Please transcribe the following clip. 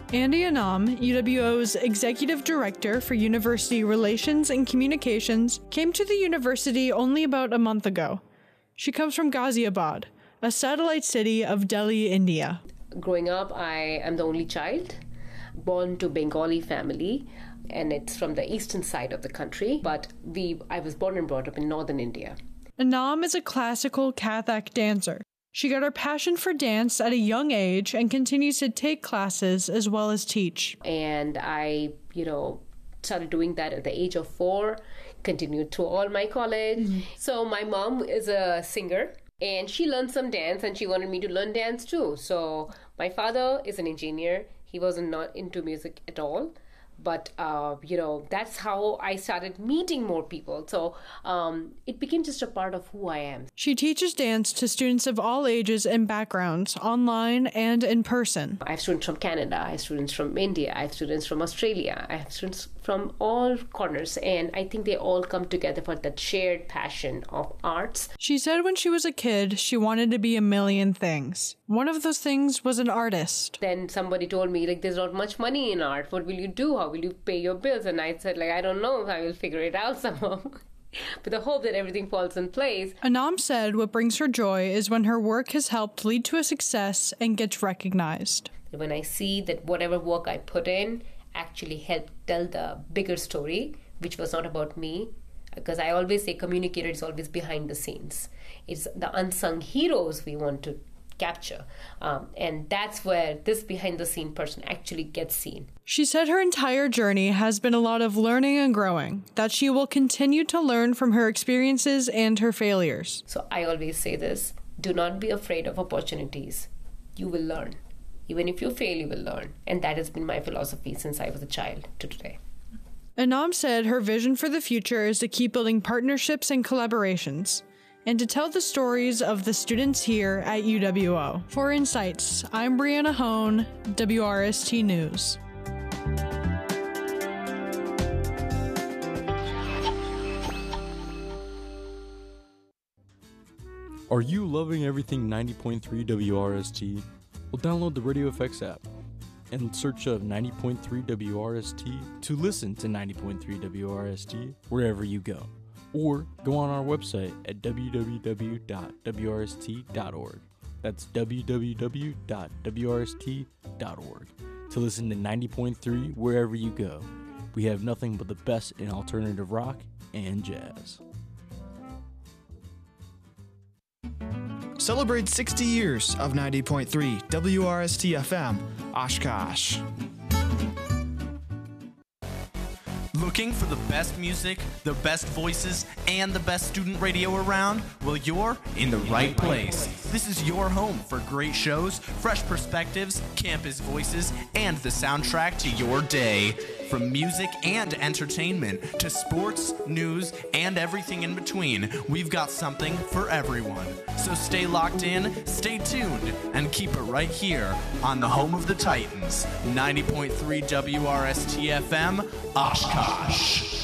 Andy Anam, UWO's Executive Director for University Relations and Communications, came to the university only about a month ago. She comes from Ghaziabad, a satellite city of Delhi, India. Growing up, I am the only child, born to Bengali family, and it's from the eastern side of the country, but I was born and brought up in northern India. Anam is a classical Kathak dancer. She got her passion for dance at a young age and continues to take classes as well as teach. And I, started doing that at the age of 4, continued through all my college. Mm-hmm. So my mom is a singer and she learned some dance and she wanted me to learn dance too. So my father is an engineer. He wasn't not into music at all. But, that's how I started meeting more people. So it became just a part of who I am. She teaches dance to students of all ages and backgrounds, online and in person. I have students from Canada, I have students from India, I have students from Australia, I have students from all corners. And I think they all come together for that shared passion of arts. She said when she was a kid, she wanted to be a million things. One of those things was an artist. Then somebody told me, there's not much money in art. What will you do? How will you pay your bills? And I said, I don't know. I will figure it out somehow. With the hope that everything falls in place. Anam said what brings her joy is when her work has helped lead to a success and gets recognized. When I see that whatever work I put in actually helped tell the bigger story, which was not about me, because I always say communicator is always behind the scenes. It's the unsung heroes we want to capture. And that's where this behind-the-scene person actually gets seen. She said her entire journey has been a lot of learning and growing, that she will continue to learn from her experiences and her failures. So I always say this, do not be afraid of opportunities. You will learn. Even if you fail, you will learn. And that has been my philosophy since I was a child to today. Anam said her vision for the future is to keep building partnerships and collaborations, and to tell the stories of the students here at UWO. For Insights, I'm Brianna Hone, WRST News. Are you loving everything 90.3 WRST? Well, download the Radio FX app and search up 90.3 WRST to listen to 90.3 WRST wherever you go. Or go on our website at www.wrst.org. That's www.wrst.org to listen to 90.3 wherever you go. We have nothing but the best in alternative rock and jazz. Celebrate 60 years of 90.3 WRST FM, Oshkosh. Looking for the best music, the best voices, and the best student radio around? Well, you're in the right place. This is your home for great shows, fresh perspectives, campus voices, and the soundtrack to your day. From music and entertainment to sports, news, and everything in between, we've got something for everyone. So stay locked in, stay tuned, and keep it right here on the home of the Titans, 90.3 WRST FM, Oshkosh.